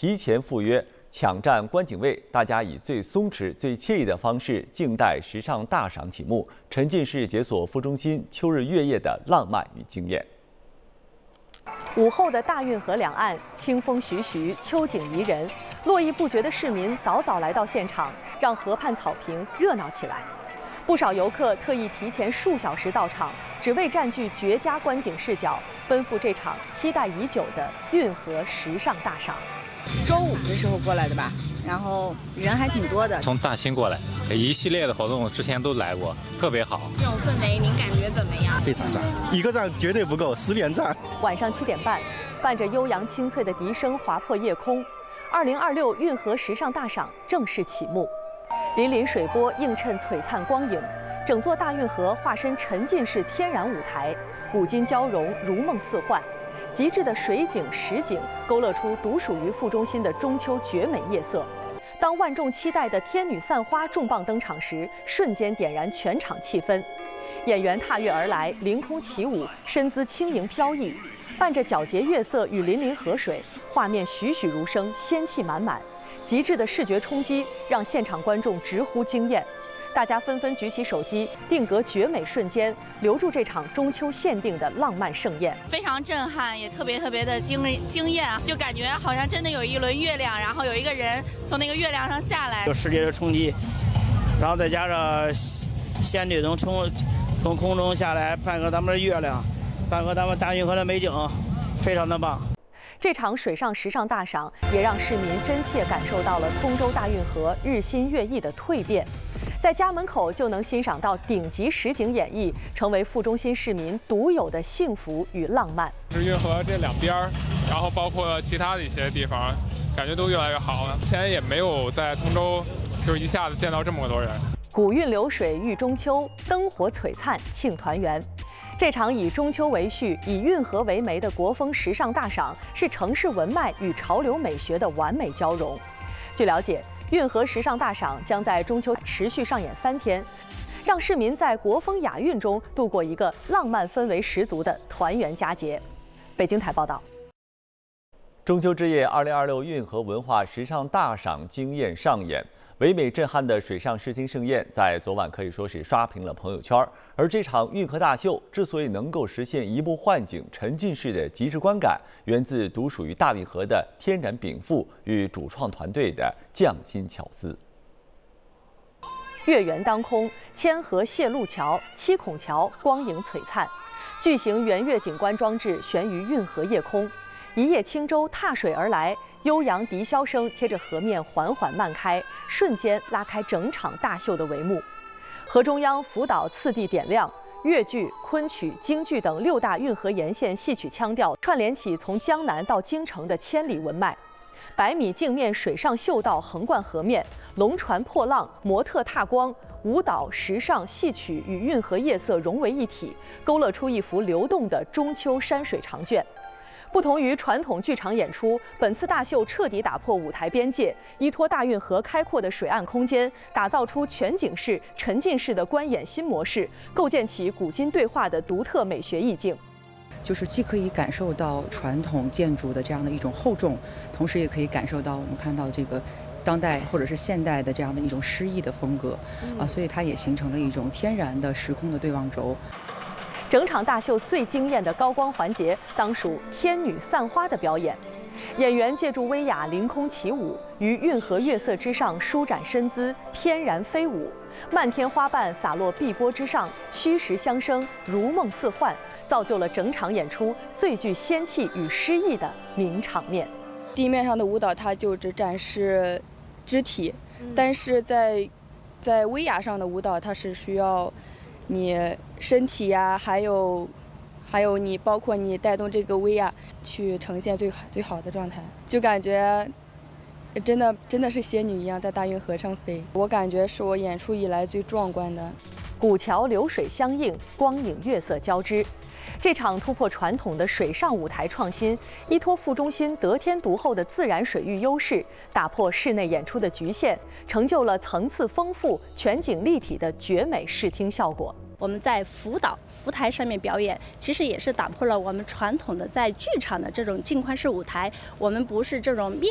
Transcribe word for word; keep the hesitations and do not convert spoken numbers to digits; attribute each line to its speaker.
Speaker 1: 提前赴约，抢占观景位，大家以最松弛、最惬意的方式静待时尚大赏启幕，沉浸式解锁副中心秋日月夜的浪漫与惊艳。
Speaker 2: 午后的大运河两岸，清风徐徐，秋景宜人，络绎不绝的市民早早来到现场，让河畔草坪热闹起来。不少游客特意提前数小时到场，只为占据绝佳观景视角，奔赴这场期待已久的运河时尚大赏。
Speaker 3: 周五的时候过来的吧，然后人还挺多的。
Speaker 4: 从大兴过来，一系列的活动之前都来过，特别好。
Speaker 5: 这种氛围您感觉怎么样？
Speaker 6: 非常赞，一个赞绝对不够，十连赞。
Speaker 2: 晚上七点半，伴着悠扬清脆的笛声划破夜空，二零二六运河时尚大赏正式启幕。粼粼水波映衬璀璨光影，整座大运河化身沉浸式天然舞台，古今交融，如梦似幻。极致的水景实景勾勒出独属于副中心的中秋绝美夜色。当万众期待的天女散花重磅登场时，瞬间点燃全场气氛。演员踏月而来，凌空起舞，身姿轻盈飘逸，伴着皎洁月色与粼粼河水，画面栩栩如生，仙气满满。极致的视觉冲击让现场观众直呼惊艳。大家纷纷举起手机，定格绝美瞬间，留住这场中秋限定的浪漫盛宴。
Speaker 7: 非常震撼，也特别特别的惊惊艳啊！就感觉好像真的有一轮月亮，然后有一个人从那个月亮上下来，
Speaker 8: 有世界的冲击，然后再加上仙女从从从空中下来，伴个咱们的月亮，伴个咱们大运河的美景，非常的棒。
Speaker 2: 这场水上时尚大赏也让市民真切感受到了通州大运河日新月异的蜕变。在家门口就能欣赏到顶级实景演绎，成为副中心市民独有的幸福与浪漫。
Speaker 9: 是运河这两边，然后包括其他的一些地方，感觉都越来越好了。之前也没有在通州，就是一下子见到这么多人。
Speaker 2: 古韵流水遇中秋，灯火璀璨庆团圆。这场以中秋为序、以运河为媒的国风时尚大赏，是城市文脉与潮流美学的完美交融。据了解，运河时尚大赏将在中秋持续上演三天，让市民在国风雅韵中度过一个浪漫氛围十足的团圆佳节。北京台报道。
Speaker 1: 中秋之夜，二零二六运河文化时尚大赏惊艳上演。唯美震撼的水上视听盛宴在昨晚可以说是刷屏了朋友圈。而这场运河大秀之所以能够实现移步换景、沉浸式的极致观感，源自独属于大运河的天然禀赋与主创团队的匠心巧思。
Speaker 2: 月圆当空，千河谢路桥、七孔桥光影璀璨，巨型圆月景观装置悬于运河夜空，一叶轻舟踏水而来。悠扬笛箫声贴着河面缓缓漫开，瞬间拉开整场大秀的帷幕。河中央辅导次第点亮，越剧、昆曲、京剧等六大运河沿线戏曲腔调串联起从江南到京城的千里文脉。百米镜面水上秀道横贯河面，龙船破浪，模特踏光，舞蹈、时尚、戏曲与运河夜色融为一体，勾勒出一幅流动的中秋山水长卷。不同于传统剧场演出，本次大秀彻底打破舞台边界，依托大运河开阔的水岸空间，打造出全景式、沉浸式的观演新模式，构建起古今对话的独特美学意境。
Speaker 10: 就是既可以感受到传统建筑的这样的一种厚重，同时也可以感受到我们看到这个当代或者是现代的这样的一种诗意的风格啊，所以它也形成了一种天然的时空的对望轴。
Speaker 2: 整场大秀最惊艳的高光环节，当属天女散花的表演。演员借助威亚凌空起舞，于运河月色之上舒展身姿，翩然飞舞。漫天花瓣洒落碧波之上，虚实相生，如梦似幻，造就了整场演出最具仙气与诗意的名场面。
Speaker 11: 地面上的舞蹈它就只展示肢体，但是在在威亚上的舞蹈它是需要你身体呀、啊，还有，还有你包括你带动这个威亚去呈现最最好的状态，就感觉真的真的是仙女一样在大运河上飞。我感觉是我演出以来最壮观的。
Speaker 2: 古桥流水相映，光影月色交织。这场突破传统的水上舞台创新，依托副中心得天独厚的自然水域优势，打破室内演出的局限，成就了层次丰富、全景立体的绝美视听效果。
Speaker 12: 我们在浮岛、浮台上面表演，其实也是打破了我们传统的在剧场的这种镜框式舞台。我们不是这种面